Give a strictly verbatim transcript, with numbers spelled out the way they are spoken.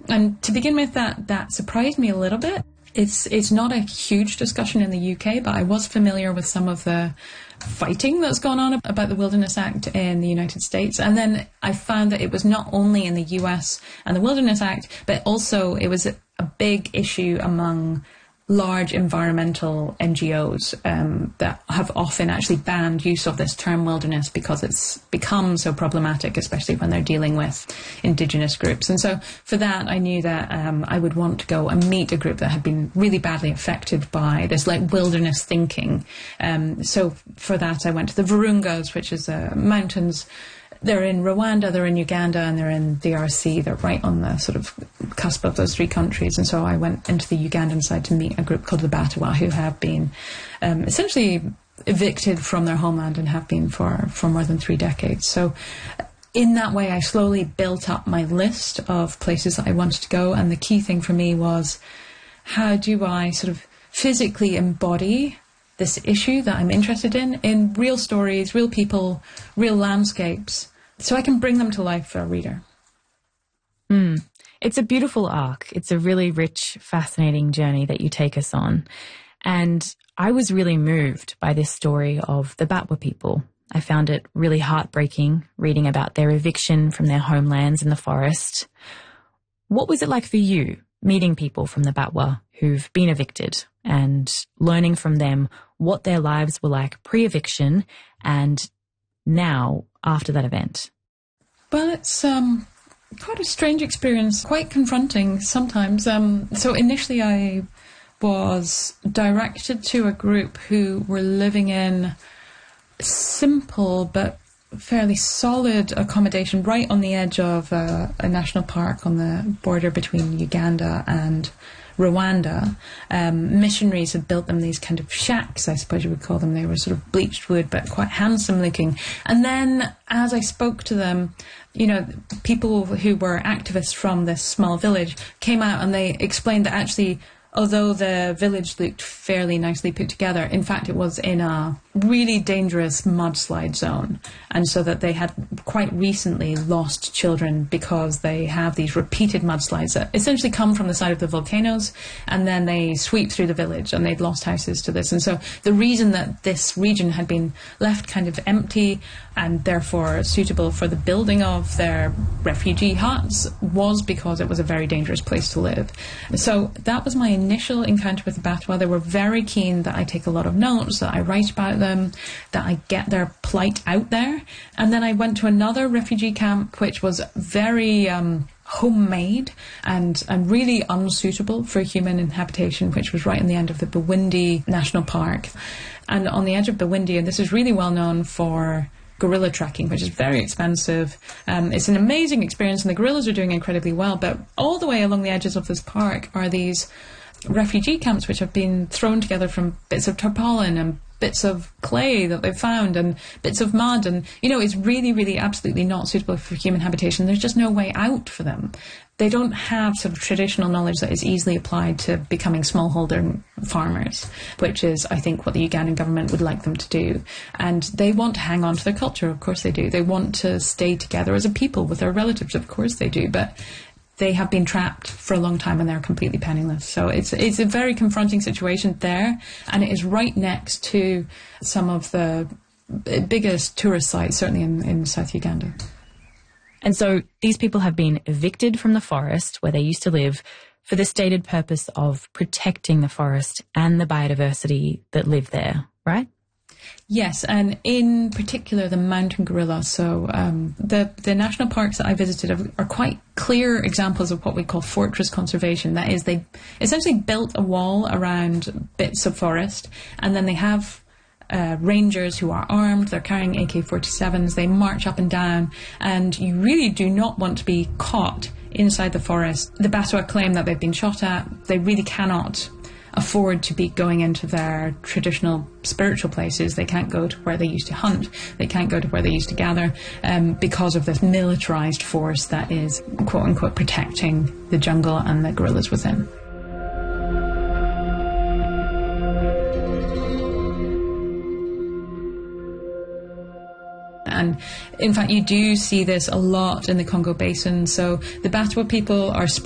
And to begin with, that, that surprised me a little bit. It's it's not a huge discussion in the U K, but I was familiar with some of the fighting that's gone on about the Wilderness Act in the United States. And then I found that it was not only in the U S and the Wilderness Act, but also it was a, a big issue among large environmental N G Os um, that have often actually banned use of this term wilderness because it's become so problematic, especially when they're dealing with indigenous groups. And so for that, I knew that um, I would want to go and meet a group that had been really badly affected by this like wilderness thinking. Um, so for that, I went to the Virungas, which is uh, mountains. They're in Rwanda, they're in Uganda, and they're in D R C. They're right on the sort of cusp of those three countries. And so I went into the Ugandan side to meet a group called the Batawa, who have been um, essentially evicted from their homeland and have been for, for more than three decades. So in that way, I slowly built up my list of places that I wanted to go. And the key thing for me was, how do I sort of physically embody this issue that I'm interested in, in real stories, real people, real landscapes, so I can bring them to life for a reader. Mm. It's a beautiful arc. It's a really rich, fascinating journey that you take us on. And I was really moved by this story of the Batwa people. I found it really heartbreaking reading about their eviction from their homelands in the forest. What was it like for you, meeting people from the Batwa who've been evicted and learning from them what their lives were like pre-eviction and now after that event? Well, it's um, quite a strange experience, quite confronting sometimes. Um, so initially I was directed to a group who were living in simple but fairly solid accommodation right on the edge of uh, a national park on the border between Uganda and Rwanda. Um, missionaries had built them these kind of shacks, I suppose you would call them. They were sort of bleached wood, but quite handsome looking. And then as I spoke to them, you know, people who were activists from this small village came out and they explained that actually, although the village looked fairly nicely put together, in fact it was in a really dangerous mudslide zone, and so that they had quite recently lost children because they have these repeated mudslides that essentially come from the side of the volcanoes and then they sweep through the village, and they'd lost houses to this. And so the reason that this region had been left kind of empty and therefore suitable for the building of their refugee huts was because it was a very dangerous place to live. So that was my initial encounter with the Batwa. They were very keen that I take a lot of notes, that I write about them, that I get their plight out there. And then I went to another refugee camp, which was very um, homemade and, and really unsuitable for human inhabitation, which was right in the end of the Bwindi National Park. And on the edge of Bwindi, and this is really well known for gorilla trekking, which is very expensive. Um, it's an amazing experience, and the gorillas are doing incredibly well. But all the way along the edges of this park are these refugee camps which have been thrown together from bits of tarpaulin and bits of clay that they've found and bits of mud, and you know, it's really really absolutely not suitable for human habitation. There's just no way out for them. They don't have sort of traditional knowledge that is easily applied to becoming smallholder farmers, which is, I think, what the Ugandan government would like them to do. And they want to hang on to their culture, of course they do. They want to stay together as a people with their relatives, of course they do. But they have been trapped for a long time and they're completely penniless. So it's it's a very confronting situation there, and it is right next to some of the biggest tourist sites, certainly in, in South Uganda. And so these people have been evicted from the forest where they used to live for the stated purpose of protecting the forest and the biodiversity that live there, right? Yes, and in particular the mountain gorilla. So um, the, the national parks that I visited are, are quite clear examples of what we call fortress conservation. That is, they essentially built a wall around bits of forest, and then they have Uh, rangers who are armed, they're carrying A K forty-sevens, they march up and down, and you really do not want to be caught inside the forest. The Batwa claim that they've been shot at. They really cannot afford to be going into their traditional spiritual places. They can't go to where they used to hunt, they can't go to where they used to gather, um, because of this militarized force that is quote-unquote protecting the jungle and the gorillas within. And in fact, you do see this a lot in the Congo Basin. So the Batwa people are